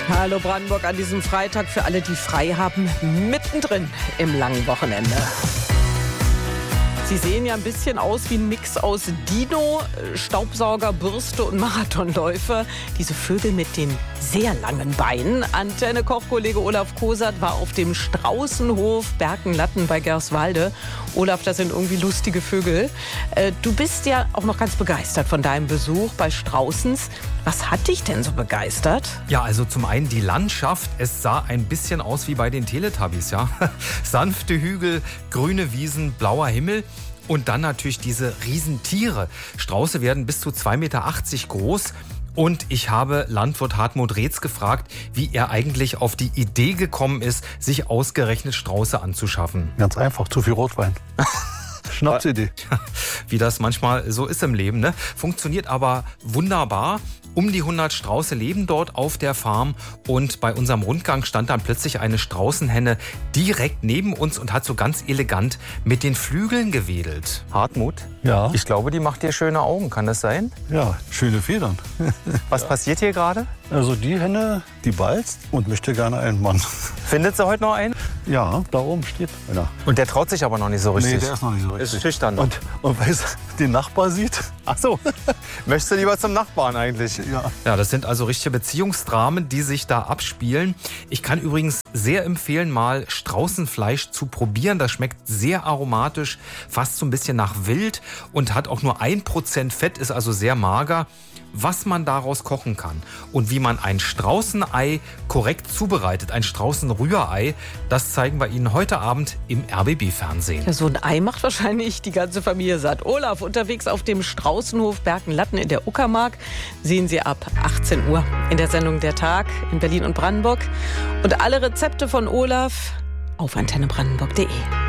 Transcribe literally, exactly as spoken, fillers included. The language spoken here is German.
Hallo Brandenburg an diesem Freitag für alle, die frei haben, mittendrin im langen Wochenende. Sie sehen ja ein bisschen aus wie ein Mix aus Dino, Staubsauger, Bürste und Marathonläufer. Diese Vögel mit den sehr langen Beinen. Antenne-Kochkollege Olaf Kosert war auf dem Straußenhof Berkenlatten bei Gerswalde. Olaf, das sind irgendwie lustige Vögel. Du bist ja auch noch ganz begeistert von deinem Besuch bei Straußens. Was hat dich denn so begeistert? Ja, also zum einen die Landschaft. Es sah ein bisschen aus wie bei den Teletubbies, ja. Sanfte Hügel, grüne Wiesen, blauer Himmel. Und dann natürlich diese Riesentiere. Strauße werden bis zu zwei Meter achtzig groß. Und ich habe Landwirt Hartmut Reetz gefragt, wie er eigentlich auf die Idee gekommen ist, sich ausgerechnet Strauße anzuschaffen. Ganz einfach, zu viel Rotwein. Schnapsidee. Wie das manchmal so ist im Leben, ne? Funktioniert aber wunderbar. Um die hundert Strauße leben dort auf der Farm und bei unserem Rundgang stand dann plötzlich eine Straußenhenne direkt neben uns und hat so ganz elegant mit den Flügeln gewedelt. Hartmut? Ja. Ich glaube, die macht dir schöne Augen. Kann das sein? Ja, schöne Federn. Was ja. passiert hier gerade? Also die Henne, die balzt und möchte gerne einen Mann. Findet sie heute noch einen? Ja, da oben steht einer. Und der traut sich aber noch nicht so richtig? Nee, der ist noch nicht so richtig. Ist schüchtern noch. Und, und weil es den Nachbar sieht. Ach so. Möchtest du lieber zum Nachbarn eigentlich? Ja. Ja, das sind also richtige Beziehungsdramen, die sich da abspielen. Ich kann übrigens sehr empfehlen, mal Straußenfleisch zu probieren. Das schmeckt sehr aromatisch, fast so ein bisschen nach Wild und hat auch nur ein Prozent Fett, ist also sehr mager. Was man daraus kochen kann und wie man ein Straußenei korrekt zubereitet, ein Straußenrührei, das zeigen wir Ihnen heute Abend im R B B-Fernsehen. Ja, so ein Ei macht wahrscheinlich die ganze Familie satt. Olaf, unterwegs auf dem Straußenhof Berkenlatten in der Uckermark, sehen Sie ab achtzehn Uhr in der Sendung Der Tag in Berlin und Brandenburg. Und alle Rezepte von Olaf auf antenne brandenburg punkt de.